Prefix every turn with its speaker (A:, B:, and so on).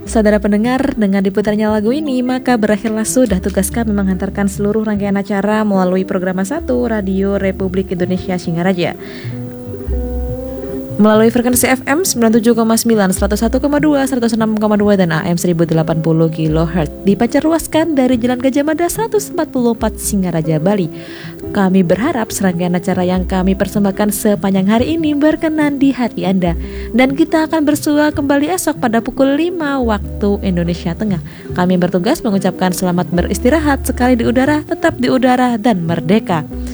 A: Saudara pendengar, dengan diputarnya lagu ini, maka berakhirlah sudah tugas kami menghantarkan seluruh rangkaian acara melalui program 1 Radio Republik Indonesia Singaraja. Melalui frekuensi FM 97,9, 101,2, 106,2 dan AM 1080 kHz dipancar luaskan dari Jalan Gajah Mada 144 Singaraja, Bali. Kami berharap serangkaian acara yang kami persembahkan sepanjang hari ini berkenan di hati Anda. Dan kita akan bersua kembali esok pada pukul 5 waktu Indonesia Tengah. Kami bertugas mengucapkan selamat beristirahat, sekali di udara, tetap di udara, dan merdeka.